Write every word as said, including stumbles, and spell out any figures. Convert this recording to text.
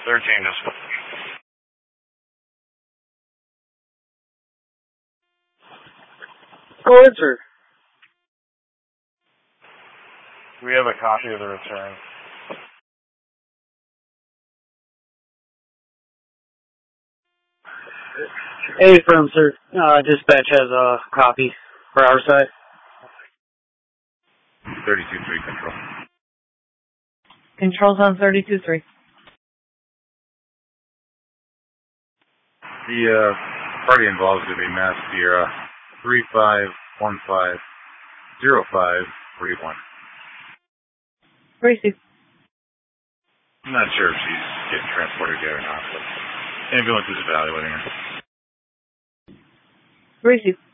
thirteen just. Go ahead, sir. We have a copy of the return. Hey, firm, sir. Uh, dispatch has a copy for our side. thirty-two three control. Control's on thirty-two three. The uh, party involved is going to be Mass Sierra three five one five zero five three one. Receive. I'm not sure if she's getting transported yet or not, but ambulance is evaluating her. Receive.